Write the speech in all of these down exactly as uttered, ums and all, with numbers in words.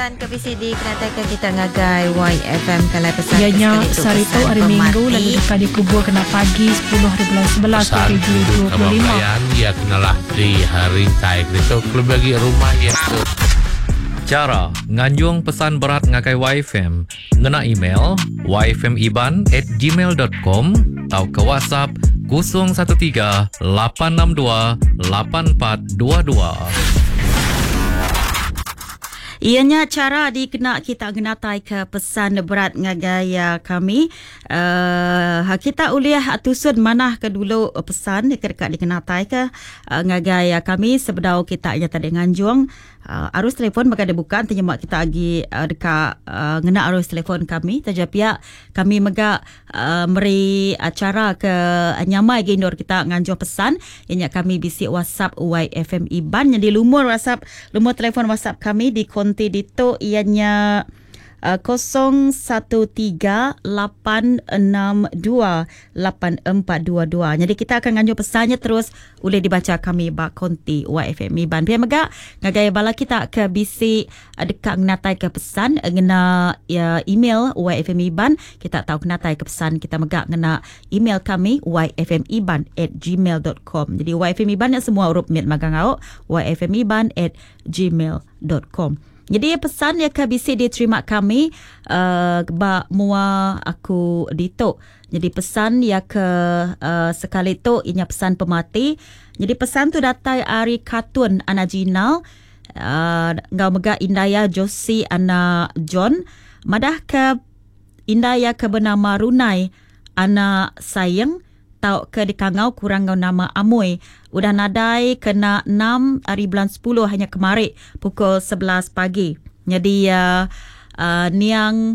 Ke P C D kenatakan kita ngagai Y F M kalai pesan ianya sarito hari Minggu lalu dekat dikubur kena pagi sepuluh hari bulan sebelas tujuh dua puluh lima ya kenalah di hari taik itu klub bagi rumah ya tu. Cara nganjung pesan berat ngagai Y F M ngena email y f m iban at gmail dot com atau ke WhatsApp kosong satu tiga lapan enam dua lapan empat dua dua. Ianya cara dikena kita genatai ke pesan berat ngagaya kami. Uh, kita uliah atusun mana ke dulu pesan dekat dikenatai ke uh, ngagaya kami sebedau kita nya tadi nganjung. Uh, arus telefon maka ada buka terjemah kita lagi uh, dekat uh, ngena arus telefon kami terjapia kami mega uh, meri acara ke nyamai gendor kita nganjung pesan ianya kami bisi WhatsApp Y F M Iban jadi lumur WhatsApp lumur telefon WhatsApp kami di konti dito ianya Uh, kosong satu tiga lapan enam dua lapan empat dua dua. Jadi kita akan nganjur pesannya terus boleh dibaca kami bak konti Y F M Iban. Pihak megak ngagaya bala kita ke bisi uh, dekat ngenatai ke pesan uh, ngena ya, email Y F M Iban. Kita tahu ngenatai ke pesan kita megak ngena email kami y f m iban at gmail dot com. Jadi Y F M Iban yang semua huruf mit magang au y f m iban at gmail dot com. Jadi pesan yang kabisi diterima kami uh, ba mua aku dito. Jadi pesan yang ke uh, sekali tu inya pesan pemati. Jadi pesan tu datai ari katun ana jinal uh, ngau mega indaya Josi ana John madah ke indaya ke bernama Runai ana sayang tau ke dikangau kurang ngau nama Amoy. Udah nadai kena enam hari bulan sepuluh hanya kemarin pukul sebelas pagi. Jadi uh, uh, niang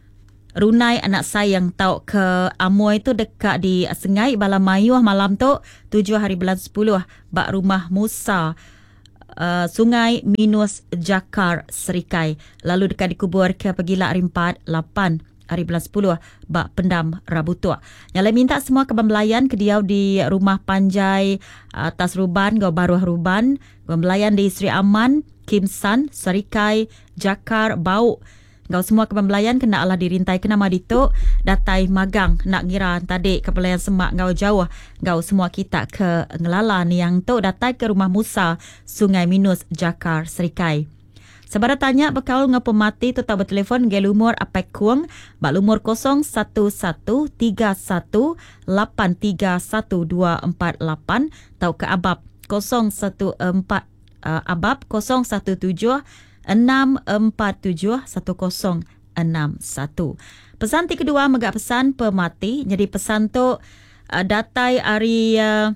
Runai anak sayang tau ke Amoy tu dekat di Sengai Balamayu malam tu tujuh hari bulan sepuluh bak rumah Musa uh, Sungai Minus Jakar Serikai. Lalu dekat dikubur ke Pegilak Rimpat lapan hari bulan sepuluh bak pendam Rabu tua. Nyala minta semua kebembelayan ke dia di rumah Panjai atas Ruban, Gau Baruah Ruban, kebembelayan di Sri Aman, Kim San, Serikai, Jakar, Bau. Gau semua kebembelayan kena Allah dirintai ke nama dito, datai magang nak ngira tadi kebelayan semak gau jauh. Gau semua kita ke ngelalan yang tu datai ke rumah Musa, Sungai Minus, Jakar, Serikai. Sebara tanya bekal ngepemati tu tahu telefon gel umur apai kuang bak umur kosong satu satu tiga satu lapan tiga satu dua empat lapan tau ke abab kosong satu empat uh, abab kosong satu tujuh enam empat tujuh satu kosong enam satu. Pesan ti kedua megak pesan pemati. Jadi pesan tu uh, datai ari uh,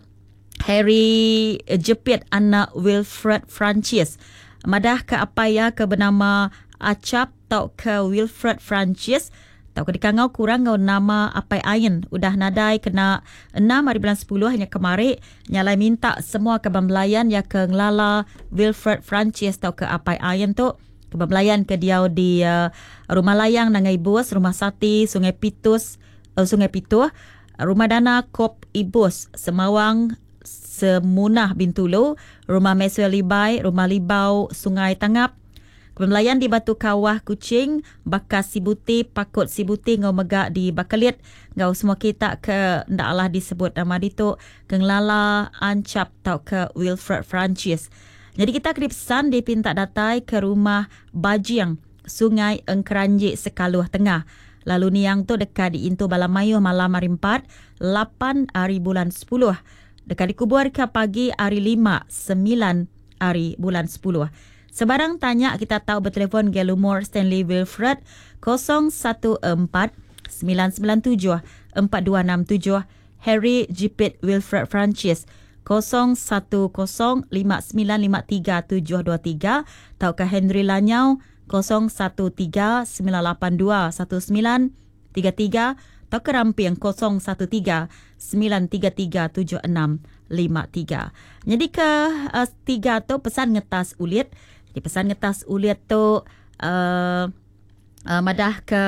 Harry Jepit anak Wilfred Francis. Madah ke apa ya ke bernama Acap tau ke Wilfred Francis tau ke dikangau kurang ngau nama apai ain udah nadai kena enam hari bulan sepuluh hanya kemarin nyalai minta semua kebembelayan ya ke ngelala Wilfred Francis tau ke apai ain tu kebembelayan ke dia di uh, Rumah Layang Nangai Bus, Rumah Sati, Sungai Pitus, uh, Sungai Pituh, Rumah Dana Kop Ibus, Semawang Semunah Bintulu, Rumah Meswell Libai, Rumah Libau, Sungai Tangap, kebembelayan di Batu Kawah Kucing, Bakas Sibuti, Pakut Sibuti, ngau megak di Bakalit, ngau semua kita ke ndaklah disebut nama dito, kenglala Ancap tau ke Wilfred Francis. Jadi kita kena pesan dipinta datai ke rumah Bajiang, Sungai Engkeranjik Sekaluh Tengah. Lalu niang tu dekat di Intu Balamayu malam hari empat, lapan hari bulan sepuluh. Dekat dikubur ke pagi hari lima, sembilan hari bulan sepuluh. Sebarang tanya kita tahu bertelefon Gelumor Stanley Wilfred kosong satu empat sembilan sembilan tujuh empat dua enam tujuh. Harry Jipit Wilfred Francis kosong satu kosong lima sembilan lima tiga tujuh dua tiga. Tahu ke Henry Lanyau kosong satu tiga sembilan lapan dua satu sembilan tiga tiga. Atau ke Rampiang kosong satu tiga sembilan tiga tiga tujuh enam lima tiga. Jadi ke uh, tiga tu pesan ngetas ulit. Jadi pesan ngetas ulit tu uh, uh, madah ke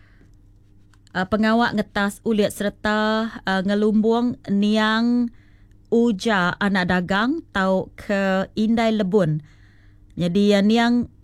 uh, pengawak ngetas ulit serta uh, ngelumbung niang uja anak dagang tau ke Indai Lebun. Jadi uh, niang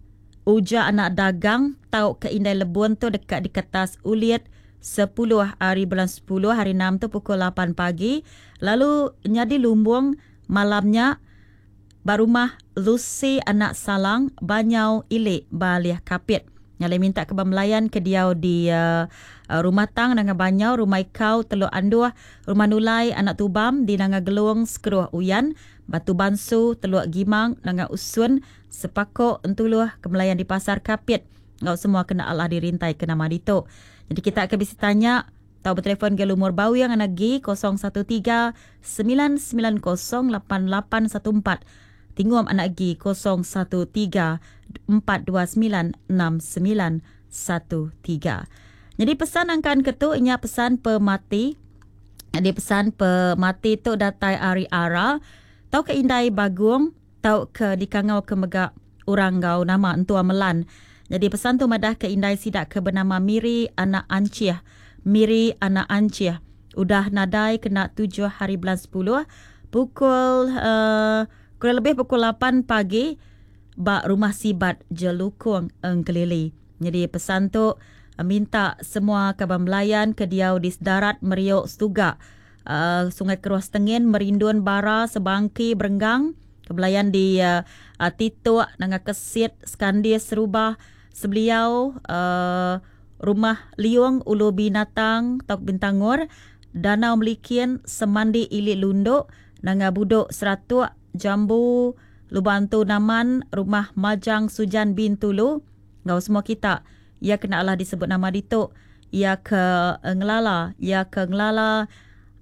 uja anak dagang tau ke Indai Lebun tu dekat di kertas uliat sepuluh hari bulan sepuluh hari enam tu pukul lapan pagi. Lalu nyadi lumbung malamnya barumah Lucy anak Salang Banyau Ilik Baliah Kapit. Nyale minta ke Melayan ke dia di uh, uh, rumah tang dengan Banyau, rumah Ikau Teluk Anduh, rumah Nulai anak Tubam di Nanga Geluang Sekeruh Uyan, Batu Bansu Teluk Gimang dengan Usun Sepakok Entuluh ke Melayan di Pasar Kapit. Ngau semua kena Allah dirintai ke nama dito. Jadi kita akan bisa tanya tahu bertelefon ke Lumur Bau yang anak G kosong satu tiga sembilan sembilan kosong lapan lapan satu empat. Tinguam anak G kosong satu tiga empat dua sembilan enam sembilan satu tiga. Jadi pesan angkan ketu inya pesan pemati. Jadi pesan pemati tu datai Ari Ara. Tau ke Indai Bagung, tau ke dikangau ke megak orang gau nama Entua Melan. Jadi pesan tu madah ke Indai sidak ke bernama Miri anak Anciah. Miri anak Anciah. Udah nadai kena tujuh hari bulan sepuluh. Pukul uh, kurang lebih pukul lapan pagi bak rumah sibat Jelukung Engkelili. Jadi pesan tu minta semua kabar Melayan ke diau di Sedarat Meriuk Stuga, uh, Sungai Keruas Tengin, Merindun Bara, Sebangki, Berenggang, kebelayan di uh, uh, Tituk, Nanga Kesit, Skandir, Serubah, Sebeliau, uh, Rumah Liung, Ulu Binatang, Tok Bintangur, Danau Melikian, Semandi Ilik Lunduk, Nanga Buduk Seratuk, Jambu, Lubantu Naman, Rumah Majang Sujan bin Tulu. Ngau semua kita. Ia kena Allah disebut nama dito. Ia ke Ngelala. Ia ke Ngelala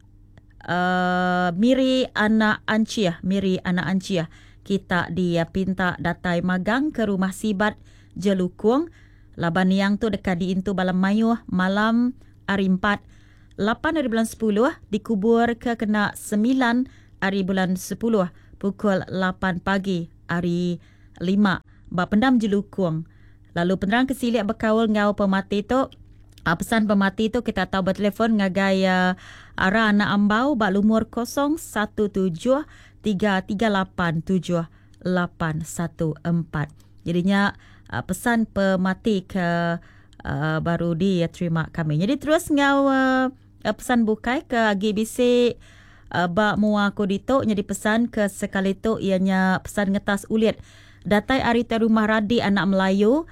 uh, Miri anak Anciah. Miri anak Anciah. Kita dia pinta datai magang ke rumah sibat Jelukung. Laban yang tu dekat di Intu Balam Mayuh malam hari empat. lapan hari bulan sepuluh dikubur ke kena sembilan hari bulan sepuluh. Pukul lapan pagi hari lima. Ba pendam Jelukung. Lalu penerang kesilik berkawal ngau pemati tu. Uh, pesan pemati tu kita tahu bertelefon ngagai uh, arah anak ambau ba lumur kosong satu tujuh tiga tiga lapan tujuh lapan satu empat. Jadinya uh, pesan pemati ke uh, baru diterima kami. Jadi terus ngau uh, pesan bukai ke G B C Uh, bak mua kodito jadi pesan ke sekali tu ianya pesan ngetas ulit datai ari te rumah radi anak Melayu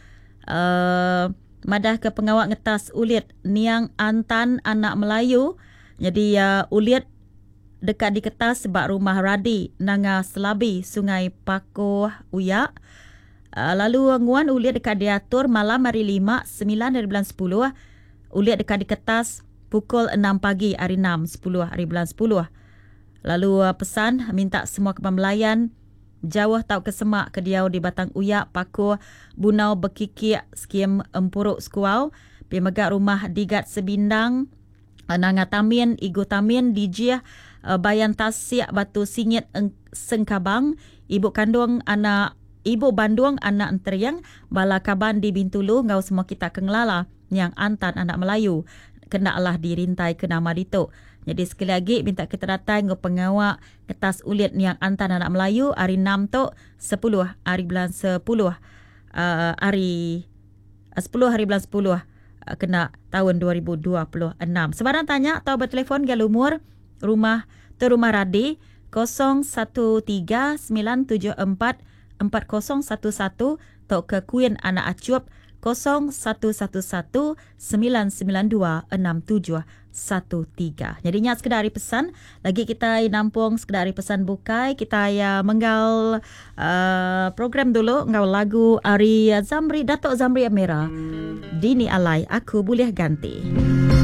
uh, madah ke pengawak ngetas ulit niang antan anak Melayu. Jadi uh, ulit dekat di kertas bak rumah radi Nanga Selabi Sungai Pakoh Uyak. Uh, lalu nguan ulit dekat diatur malam hari lima sembilan dari bulan sepuluh. Ulit dekat di kertas pukul enam pagi hari enam sepuluh hari bulan sepuluh. Lalu uh, pesan minta semua kawan Melayan jauh tau ke semak ke diau di Batang Uyak, Pakoh, Bunau, Bekikik, Skiem Empuruk Skuau, pi megak rumah Digat Sebindang, uh, Nanga Tamin, Igu Tamin, Dijih, uh, Bayan Tasik, Batu Singit, Eng- Sengkabang, Ibu Kandung anak Ibu Bandung anak Enteriang, Bala Kaban di Bintulu, ngau semua kita kengelala yang antan anak Melayu. Kena Allah dirintai ke nama dito. Jadi sekali lagi minta kita datang ke pengawak kertas ulit yang antan anak Melayu hari enam tu sepuluh hari bulan sepuluh uh, hari uh, sepuluh hari bulan sepuluh uh, kena tahun dua ribu dua puluh enam. Sebarang tanya atau bertelefon ke lumur rumah tu rumah radi kosong satu tiga sembilan tujuh empat empat kosong satu satu atau ke Queen anak Acup kosong satu satu satu sembilan sembilan dua enam tujuh satu tiga. Jadinya sekedar hari pesan. Lagi kita nampung sekedar hari pesan bukai. Kita ya menggal uh, program dulu. Ngau lagu Ari Zamri, Datuk Zamri Amira. Dini Alai, Aku Boleh Ganti.